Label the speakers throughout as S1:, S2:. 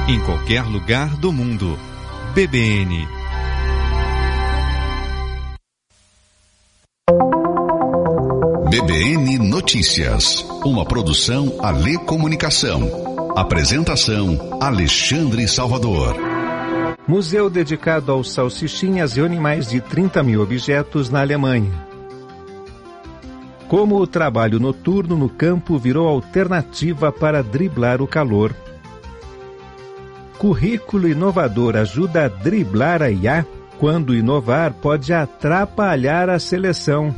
S1: em qualquer lugar do mundo. BBN.
S2: BBN Notícias, uma produção Alê Comunicação. Apresentação Alexandre Salvador.
S3: Museu dedicado aos salsichinhas reúne mais de 30 mil objetos na Alemanha. Como o trabalho noturno no campo virou alternativa para driblar o calor. Currículo inovador ajuda a driblar a IA, quando inovar pode atrapalhar a seleção.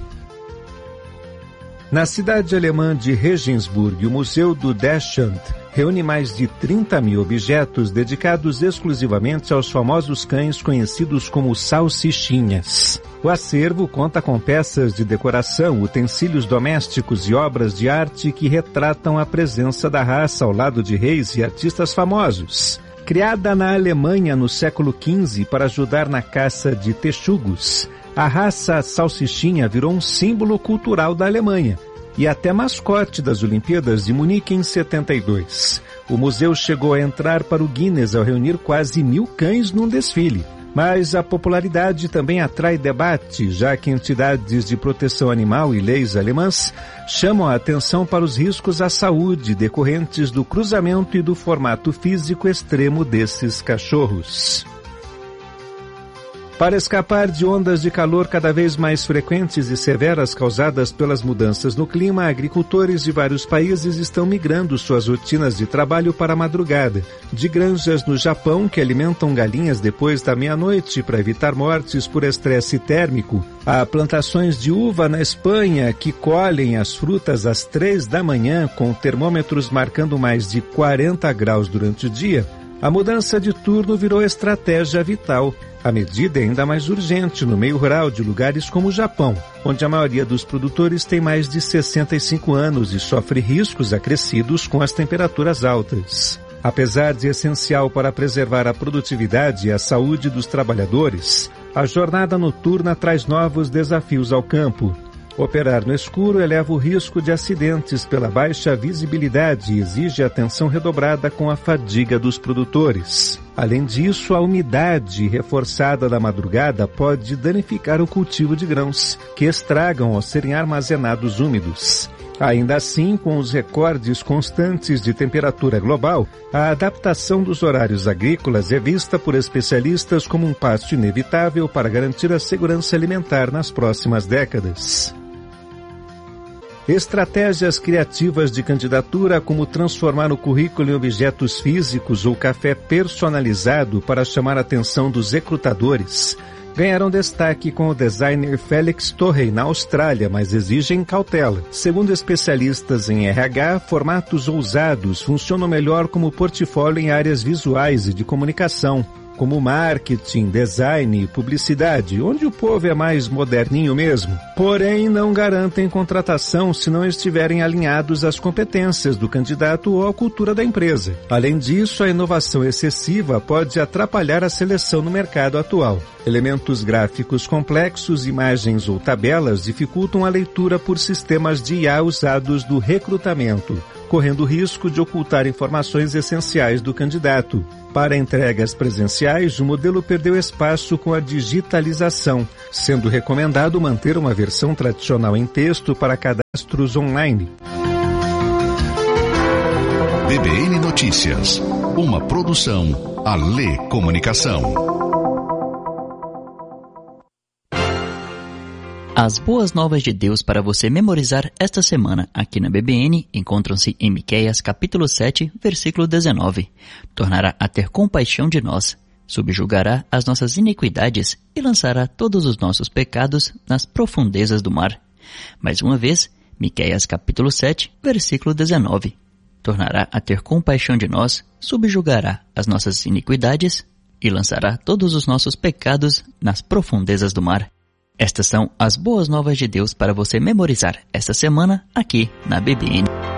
S3: Na cidade alemã de Regensburg, o Museu do Dachshund reúne mais de 30 mil objetos dedicados exclusivamente aos famosos cães conhecidos como salsichinhas. O acervo conta com peças de decoração, utensílios domésticos e obras de arte que retratam a presença da raça ao lado de reis e artistas famosos. Criada na Alemanha no século XV para ajudar na caça de texugos, a raça salsichinha virou um símbolo cultural da Alemanha e até mascote das Olimpíadas de Munique em 72. O museu chegou a entrar para o Guinness ao reunir quase 1.000 cães num desfile. Mas a popularidade também atrai debate, já que entidades de proteção animal e leis alemãs chamam a atenção para os riscos à saúde decorrentes do cruzamento e do formato físico extremo desses cachorros. Para escapar de ondas de calor cada vez mais frequentes e severas causadas pelas mudanças no clima, agricultores de vários países estão migrando suas rotinas de trabalho para a madrugada. De granjas no Japão, que alimentam galinhas depois da meia-noite para evitar mortes por estresse térmico, a plantações de uva na Espanha, que colhem as frutas às 3 da manhã, com termômetros marcando mais de 40 graus durante o dia, a mudança de turno virou estratégia vital. A medida é ainda mais urgente no meio rural de lugares como o Japão, onde a maioria dos produtores tem mais de 65 anos e sofre riscos acrescidos com as temperaturas altas. Apesar de essencial para preservar a produtividade e a saúde dos trabalhadores, a jornada noturna traz novos desafios ao campo. Operar no escuro eleva o risco de acidentes pela baixa visibilidade e exige atenção redobrada com a fadiga dos produtores. Além disso, a umidade reforçada da madrugada pode danificar o cultivo de grãos, que estragam ao serem armazenados úmidos. Ainda assim, com os recordes constantes de temperatura global, a adaptação dos horários agrícolas é vista por especialistas como um passo inevitável para garantir a segurança alimentar nas próximas décadas. Estratégias criativas de candidatura, como transformar o currículo em objetos físicos ou café personalizado para chamar a atenção dos recrutadores, ganharam destaque com o designer Felix Torrey na Austrália, mas exigem cautela. Segundo especialistas em RH, formatos ousados funcionam melhor como portfólio em áreas visuais e de comunicação, como marketing, design e publicidade, onde o povo é mais moderninho mesmo. Porém, não garantem contratação se não estiverem alinhados às competências do candidato ou à cultura da empresa. Além disso, a inovação excessiva pode atrapalhar a seleção no mercado atual. Elementos gráficos complexos, imagens ou tabelas dificultam a leitura por sistemas de IA usados no recrutamento, correndo o risco de ocultar informações essenciais do candidato. Para entregas presenciais, o modelo perdeu espaço com a digitalização, sendo recomendado manter uma versão tradicional em texto para cadastros online.
S2: BBN Notícias, uma produção Alê Comunicação.
S4: As boas novas de Deus para você memorizar esta semana aqui na BBN encontram-se em Miqueias capítulo 7, versículo 19. Tornará a ter compaixão de nós, subjugará as nossas iniquidades e lançará todos os nossos pecados nas profundezas do mar. Mais uma vez, Miqueias capítulo 7, versículo 19. Tornará a ter compaixão de nós, subjugará as nossas iniquidades e lançará todos os nossos pecados nas profundezas do mar. Estas são as boas novas de Deus para você memorizar esta semana aqui na BBN.